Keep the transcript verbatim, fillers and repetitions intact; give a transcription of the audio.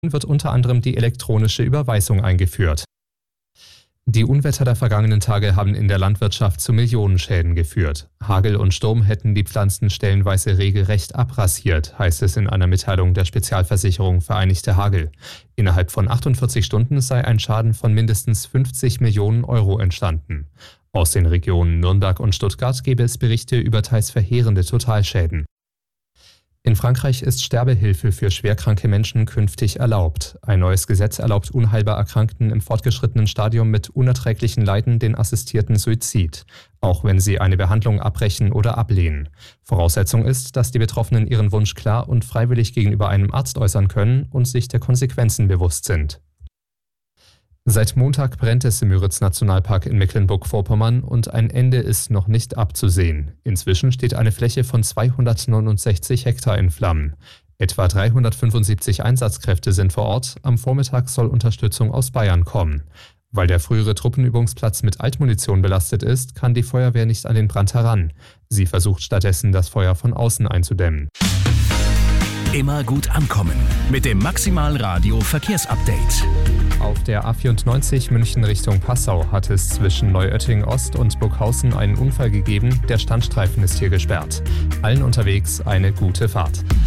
wird unter anderem die elektronische Überweisung eingeführt. Die Unwetter der vergangenen Tage haben in der Landwirtschaft zu Millionenschäden geführt. Hagel und Sturm hätten die Pflanzen stellenweise regelrecht abrasiert, heißt es in einer Mitteilung der Spezialversicherung Vereinigte Hagel. Innerhalb von achtundvierzig Stunden sei ein Schaden von mindestens fünfzig Millionen Euro entstanden. Aus den Regionen Nürnberg und Stuttgart gebe es Berichte über teils verheerende Totalschäden. In Frankreich ist Sterbehilfe für schwerkranke Menschen künftig erlaubt. Ein neues Gesetz erlaubt unheilbar Erkrankten im fortgeschrittenen Stadium mit unerträglichen Leiden den assistierten Suizid, auch wenn sie eine Behandlung abbrechen oder ablehnen. Voraussetzung ist, dass die Betroffenen ihren Wunsch klar und freiwillig gegenüber einem Arzt äußern können und sich der Konsequenzen bewusst sind. Seit Montag brennt es im Müritz-Nationalpark in Mecklenburg-Vorpommern und ein Ende ist noch nicht abzusehen. Inzwischen steht eine Fläche von zweihundertneunundsechzig Hektar in Flammen. Etwa dreihundertfünfundsiebzig Einsatzkräfte sind vor Ort. Am Vormittag soll Unterstützung aus Bayern kommen. Weil der frühere Truppenübungsplatz mit Altmunition belastet ist, kann die Feuerwehr nicht an den Brand heran. Sie versucht stattdessen, das Feuer von außen einzudämmen. Immer gut ankommen mit dem Maximal Radio Verkehrsupdate. Auf der A vierundneunzig München Richtung Passau hat es zwischen Neuötting Ost und Burghausen einen Unfall gegeben. Der Standstreifen ist hier gesperrt. Allen unterwegs eine gute Fahrt.